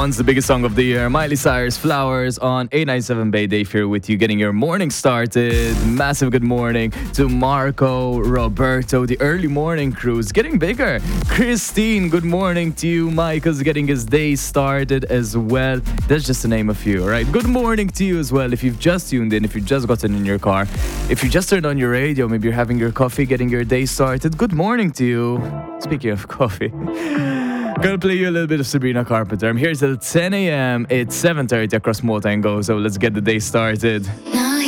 ones, the biggest song of the year. Miley Cyrus, Flowers on 897 Bay. Dave here with you, getting your morning started. Massive good morning to Marco, Roberto, the early morning crew's getting bigger. Christine, good morning to you. Michael's getting his day started as well. That's just to name a few, all right? Good morning to you as well. If you've just tuned in, if you've just gotten in your car, if you just turned on your radio, maybe you're having your coffee, getting your day started. Good morning to you. Speaking of coffee, gonna play you a little bit of Sabrina Carpenter. I'm here till 10 a.m. It's 7:30 across Malta and Gozo. Let's get the day started.